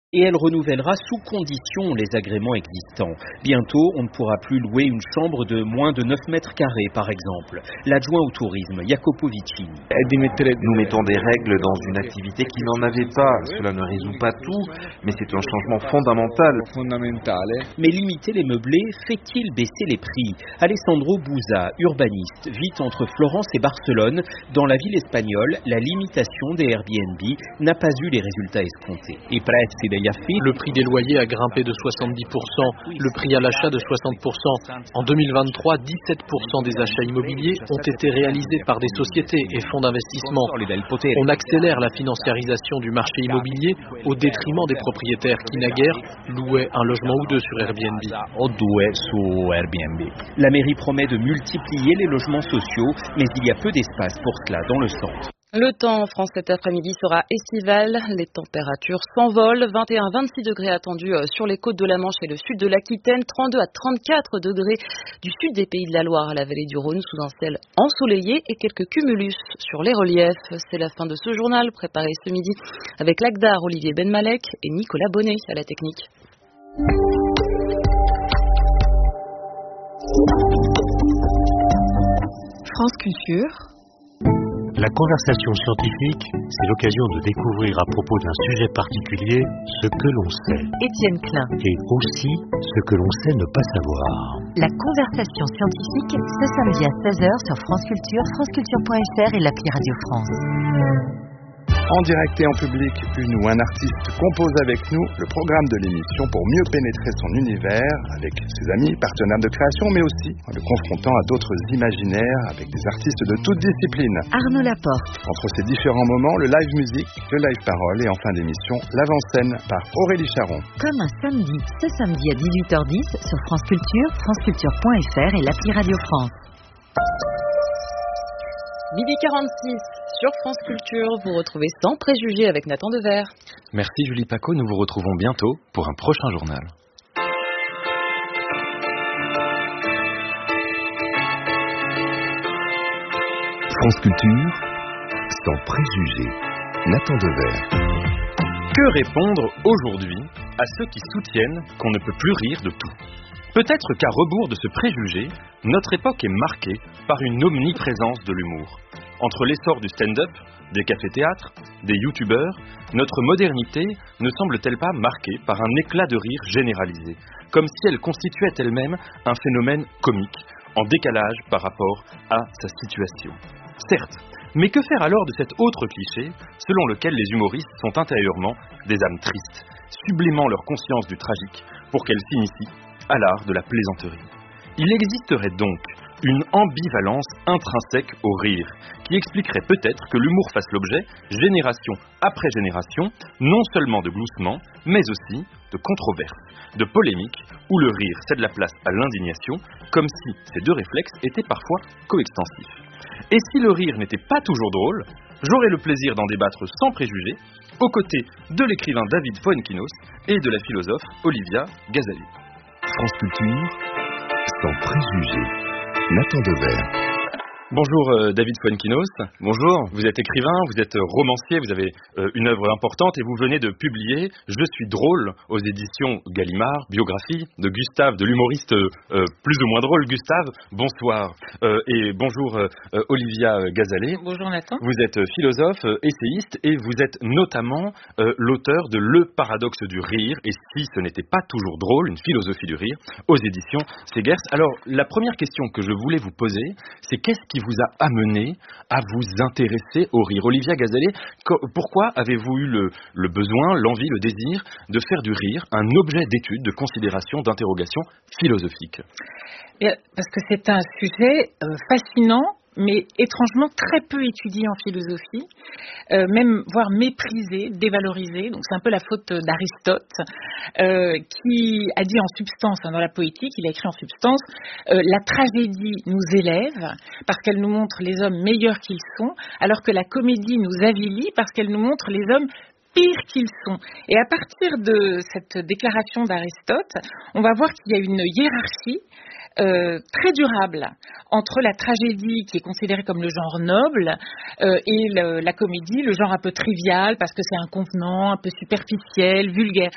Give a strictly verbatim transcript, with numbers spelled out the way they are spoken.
Et elle renouvellera sous condition les agréments existants. Bientôt, on ne pourra plus louer une chambre de moins de neuf mètres carrés, par exemple. L'adjoint au tourisme, Jacopo Vicini. Nous mettons des règles dans une activité qui n'en avait pas. Cela ne résout pas tout, mais c'est un changement fondamental. Mais limiter les meublés fait-il baisser les prix? Alessandro Busa, urbaniste, vit entre Florence et Barcelone. Dans la ville espagnole, la limitation des Airbnb n'a pas eu les résultats escomptés. Le prix des loyers a grimpé de soixante-dix pour cent, le prix à l'achat de soixante pour cent. En deux mille vingt-trois, dix-sept pour cent des achats immobiliers ont été réalisés par des sociétés et fonds d'investissement. On accélère la financiarisation du marché immobilier au détriment des propriétaires qui naguère louaient un logement ou deux sur Airbnb. La mairie promet de multiplier les logements sociaux, mais il y a peu d'espace pour cela dans le centre. Le temps en France cet après-midi sera estival, les températures s'envolent, vingt et un à vingt-six degrés attendus sur les côtes de la Manche et le sud de l'Aquitaine, trente-deux à trente-quatre degrés du sud des Pays de la Loire à la vallée du Rhône sous un ciel ensoleillé et quelques cumulus sur les reliefs. C'est la fin de ce journal préparé ce midi avec l'Agdar Olivier Benmalek et Nicolas Bonnet à la technique. France Culture. La conversation scientifique, c'est l'occasion de découvrir à propos d'un sujet particulier ce que l'on sait. Étienne Klein. Et aussi ce que l'on sait ne pas savoir. La conversation scientifique, ce samedi à seize heures sur France Culture, franceculture point f r et l'appli Radio France. En direct et en public, une ou un artiste compose avec nous le programme de l'émission pour mieux pénétrer son univers avec ses amis, partenaires de création, mais aussi en le confrontant à d'autres imaginaires avec des artistes de toutes disciplines. Arnaud Laporte. Entre ces différents moments, le live musique, le live parole et en fin d'émission, l'avant-scène par Aurélie Charon. Comme un samedi, ce samedi à dix-huit heures dix sur France Culture, franceculture point f r et l'appli Radio France. Midi quarante-six sur France Culture, vous retrouvez Sans Préjugés avec Nathan Dever. Merci Julie Paco, nous vous retrouvons bientôt pour un prochain journal. France Culture, Sans Préjugés, Nathan Dever. Que répondre aujourd'hui à ceux qui soutiennent qu'on ne peut plus rire de tout? Peut-être qu'à rebours de ce préjugé, notre époque est marquée par une omniprésence de l'humour. Entre l'essor du stand-up, des cafés-théâtres, des youtubeurs, notre modernité ne semble-t-elle pas marquée par un éclat de rire généralisé, comme si elle constituait elle-même un phénomène comique, en décalage par rapport à sa situation? Certes, mais que faire alors de cet autre cliché, selon lequel les humoristes sont intérieurement des âmes tristes, sublimant leur conscience du tragique pour qu'elles s'initient à l'art de la plaisanterie? Il existerait donc une ambivalence intrinsèque au rire, qui expliquerait peut-être que l'humour fasse l'objet, génération après génération, non seulement de gloussements, mais aussi de controverses, de polémiques, où le rire cède la place à l'indignation, comme si ces deux réflexes étaient parfois coextensifs. Et si le rire n'était pas toujours drôle, j'aurais le plaisir d'en débattre sans préjugés, aux côtés de l'écrivain David Fuenquinos et de la philosophe Olivia Gazali. France Culture, Sans Préjugés, Nathan Dever. Bonjour euh, David Fuenquinos. Bonjour. Vous êtes écrivain, vous êtes romancier, vous avez euh, une œuvre importante et vous venez de publier Je suis drôle aux éditions Gallimard, biographie de Gustave, de l'humoriste euh, plus ou moins drôle Gustave. Bonsoir. Euh, et bonjour euh, Olivia Gazali. Bonjour Nathan. Vous êtes philosophe, essayiste et vous êtes notamment euh, l'auteur de Le paradoxe du rire et si ce n'était pas toujours drôle, une philosophie du rire aux éditions Segers. Alors la première question que je voulais vous poser, c'est qu'est-ce qui vous a amené à vous intéresser au rire? Olivia Gazali, pourquoi avez-vous eu le, le besoin, l'envie, le désir de faire du rire un objet d'étude, de considération, d'interrogation philosophique? Parce que c'est un sujet euh, fascinant, mais étrangement très peu étudié en philosophie, euh, même voire méprisé, dévalorisé. Donc c'est un peu la faute d'Aristote, euh, qui a dit en substance, hein, dans la poétique, il a écrit en substance, euh, la tragédie nous élève parce qu'elle nous montre les hommes meilleurs qu'ils sont, alors que la comédie nous avilit parce qu'elle nous montre les hommes pires qu'ils sont. Et à partir de cette déclaration d'Aristote, on va voir qu'il y a une hiérarchie Euh, très durable entre la tragédie qui est considérée comme le genre noble euh, et le, la comédie, le genre un peu trivial parce que c'est inconvenant, un peu superficiel, vulgaire.